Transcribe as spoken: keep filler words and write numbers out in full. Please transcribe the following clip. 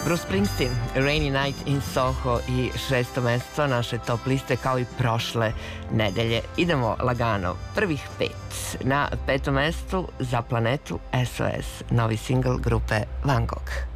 Bruce Springsteen, Rainy Night in Soho i šesto mesto naše top liste kao i prošle nedelje. Idemo lagano, prvih pet. Na petom mestu Za planetu S O S, novi singl grupe Van Gogh.